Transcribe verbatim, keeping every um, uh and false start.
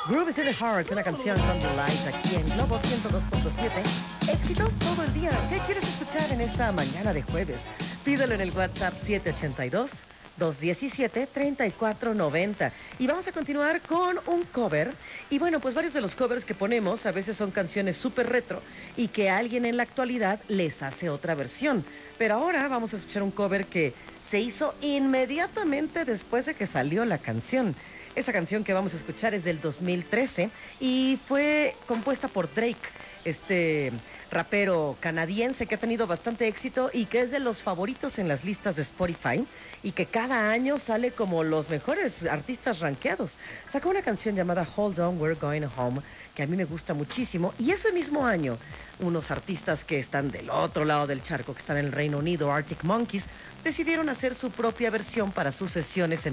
Groove is in the Heart, una canción con The Light aquí en Globo ciento dos punto siete. Éxitos todo el día. ¿Qué quieres escuchar en esta mañana de jueves? Pídelo en el WhatsApp siete ocho dos, dos uno siete, tres cuatro nueve cero. Y vamos a continuar con un cover. Y bueno, pues varios de los covers que ponemos a veces son canciones súper retro y que alguien en la actualidad les hace otra versión. Pero ahora vamos a escuchar un cover que se hizo inmediatamente después de que salió la canción. Esa canción que vamos a escuchar es del dos mil trece y fue compuesta por Drake, este rapero canadiense que ha tenido bastante éxito y que es de los favoritos en las listas de Spotify y que cada año sale como los mejores artistas rankeados. Sacó una canción llamada Hold On, We're Going Home, que a mí me gusta muchísimo, y ese mismo año unos artistas que están del otro lado del charco, que están en el Reino Unido, Arctic Monkeys, decidieron hacer su propia versión para sus sesiones en